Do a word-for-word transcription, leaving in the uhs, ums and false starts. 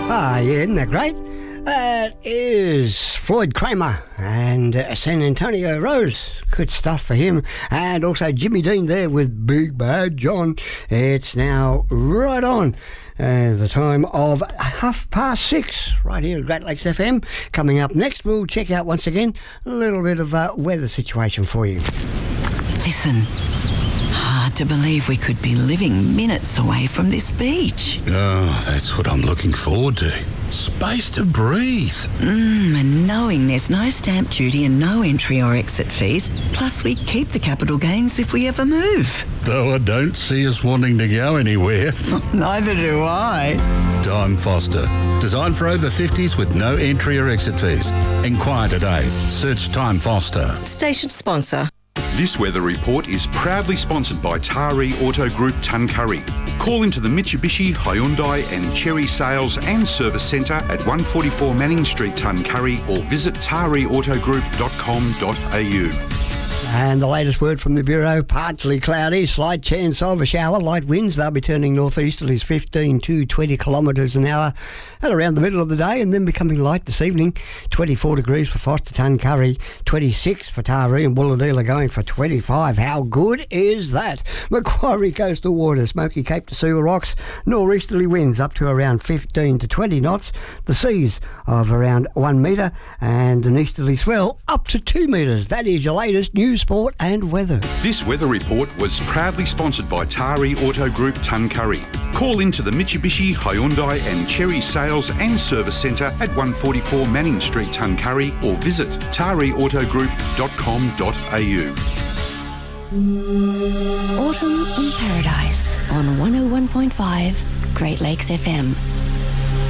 Ah, yeah, isn't that great? That is Floyd Kramer and uh, San Antonio Rose. Good stuff for him. And also Jimmy Dean there with Big Bad John. It's now right on uh, the time of half past six right here at Great Lakes F M. Coming up next, we'll check out once again a little bit of a weather situation for you. Listen. Hard to believe we could be living minutes away from this beach. Oh, that's what I'm looking forward to. Space to breathe. Mmm, and knowing there's no stamp duty and no entry or exit fees, plus we keep the capital gains if we ever move. Though I don't see us wanting to go anywhere. Neither do I. Time Foster. Designed for over fifties with no entry or exit fees. Inquire today. Search Time Foster. Station sponsor. This weather report is proudly sponsored by Taree Auto Group Tuncurry. Call into the Mitsubishi, Hyundai and Cherry Sales and Service Centre at one forty-four Manning Street, Tuncurry, or visit taree auto group dot com dot a u. And the latest word from the Bureau, partly cloudy, slight chance of a shower, light winds. They'll be turning northeasterlies fifteen to twenty kilometres an hour at around the middle of the day, and then becoming light this evening. twenty-four degrees for Foster Tuncurry, twenty-six for Taree, and Woolloomooloo going for twenty-five. How good is that? Macquarie coastal waters, Smoky Cape to Seal Rocks, northeasterly winds up to around fifteen to twenty knots. The seas of around one metre, and an easterly swell up to two metres. That is your latest news, sport and weather. This weather report was proudly sponsored by Taree Auto Group Tuncurry. Call into the Mitsubishi, Hyundai and Cherry Sales and Service Centre at one forty-four Manning Street, Tuncurry, or visit taree auto group dot com dot a u. Autumn in Paradise on one oh one point five Great Lakes F M.